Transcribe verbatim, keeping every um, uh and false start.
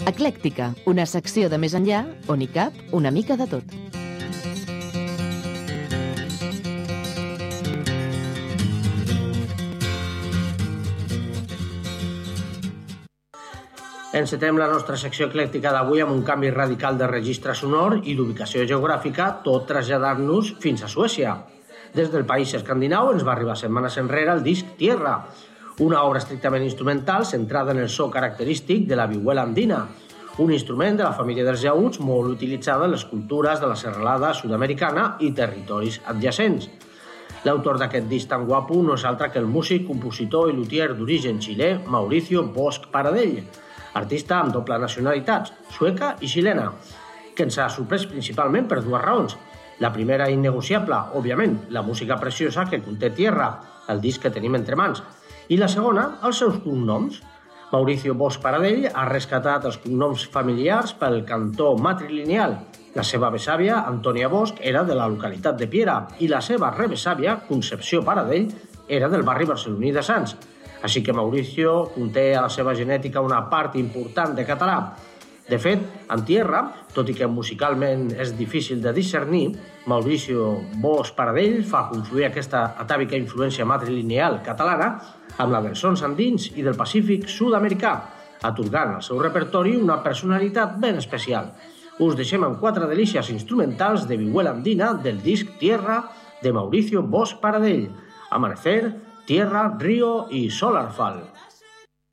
Eclèctica, una secció de més enllà on hi cap una mica de tot. Encetem la nostra secció eclèctica d'avui amb un canvi radical de registre sonor i d'ubicació geogràfica, tot traslladant-nos fins a Suècia. Des del país escandinau ens va arribar setmanes enrere el disc Tierra, una obra estrictament instrumental centrada en el so característic de la vihuela andina, un instrument de la família dels llaüts molt utilitzada en les cultures de la serralada sud-americana i territoris adjacents. L'autor d'aquest disc tan guapo no és altre que el músic, compositor i luthier d'origen xilè Mauricio Bosch Paradell, artista amb doble nacionalitats, sueca i xilena, que ens ha sorprès principalment per dues raons. La primera innegociable, òbviament, la música preciosa que conté Tierra, el disc que tenim entre mans, i la segona, els seus cognoms. Mauricio Bosch Paradell ha rescatat els cognoms familiars pel cantó matrilineal. La seva besàvia, Antònia Bosch, era de la localitat de Piera i la seva rebesàvia, Concepció Paradell, era del barri barceloní de Sants. Així que Mauricio conté a la seva genètica una part important de català. De fet, en Tierra, tot i que musicalment és difícil de discernir, Mauricio Bosch Paradell fa confluir aquesta atàvica influència matrilineal catalana amb la dels sons andins i del Pacífic sud-americà, atorgant al seu repertori una personalitat ben especial. Us deixem amb quatre delícies instrumentals de vihuela andina del disc Tierra de Mauricio Bosch Paradell. Amanecer, Tierra, Río y Solarfall.